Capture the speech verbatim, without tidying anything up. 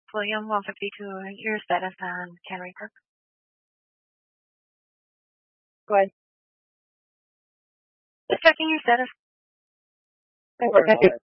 William one fifty-two, your status and can record. Go ahead. Just checking your status. Okay.